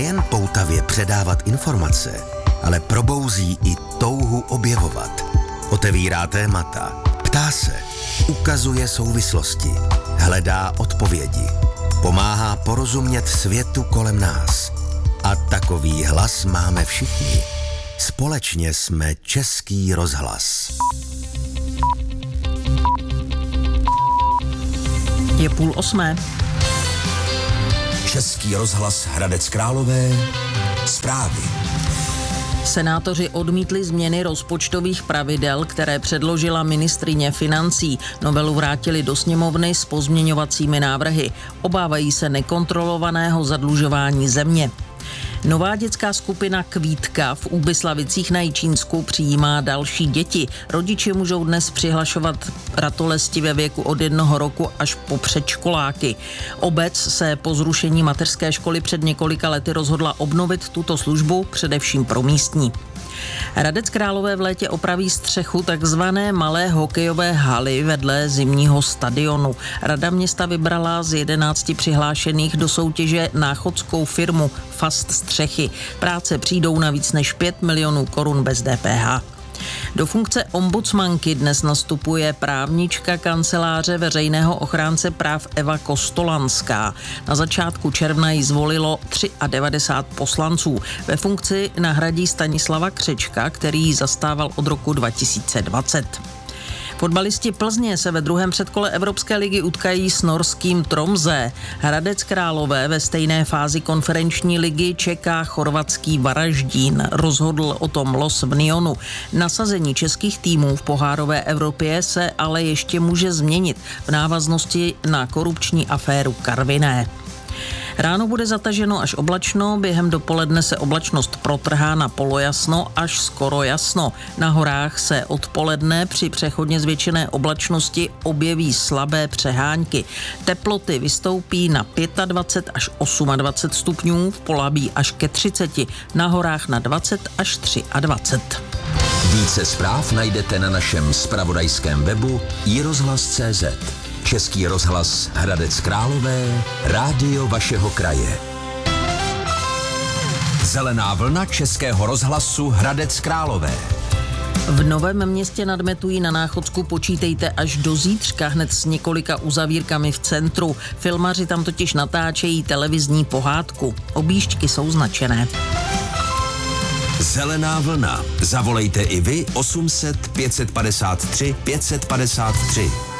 jen poutavě předávat informace, ale probouzí i touhu objevovat. Otevírá témata, ptá se, ukazuje souvislosti, hledá odpovědi, pomáhá porozumět světu kolem nás. A takový hlas máme všichni. Společně jsme Český rozhlas. Je 7:30. Český rozhlas Hradec Králové. Zprávy. Senátoři odmítli změny rozpočtových pravidel, které předložila ministryně financí. Novelu vrátili do sněmovny s pozměňovacími návrhy. Obávají se nekontrolovaného zadlužování země. Nová dětská skupina Kvítka v Úbyslavicích na Jičínsku přijímá další děti. Rodiče můžou dnes přihlašovat ratolesti ve věku od 1 roku až po předškoláky. Obec se po zrušení mateřské školy před několika lety rozhodla obnovit tuto službu, především pro místní. Hradec Králové v létě opraví střechu takzvané malé hokejové haly vedle zimního stadionu. Rada města vybrala z 11 přihlášených do soutěže náchodskou firmu Fast střechy. Práce přijdou na víc než 5 milionů korun bez DPH. Do funkce ombudsmanky dnes nastupuje právnička kanceláře veřejného ochránce práv Eva Kostolanská. Na začátku června ji zvolilo 93 poslanců. Ve funkci nahradí Stanislava Křečka, který ji zastával od roku 2020. Fotbalisti Plzně se ve druhém předkole Evropské ligy utkají s norským Tromsø. Hradec Králové ve stejné fázi konferenční ligy čeká chorvatský Varaždín. Rozhodl o tom los v Nyonu. Nasazení českých týmů v pohárové Evropě se ale ještě může změnit v návaznosti na korupční aféru Karviné. Ráno bude zataženo až oblačno, během dopoledne se oblačnost protrhá na polojasno až skoro jasno. Na horách se odpoledne při přechodně zvětšené oblačnosti objeví slabé přehánky. Teploty vystoupí na 25 až 28 stupňů, v Polabí až ke 30, na horách na 20 až 23. Více zpráv najdete na našem zpravodajském webu iRozhlas.cz. Český rozhlas Hradec Králové, rádio vašeho kraje. Zelená vlna Českého rozhlasu Hradec Králové. V Novém Městě nad Metují na Náchodsku počítejte až do zítřka hned s několika uzavírkami v centru. Filmaři tam totiž natáčejí televizní pohádku. Objížďky jsou značené. Zelená vlna. Zavolejte i vy 800 553 553.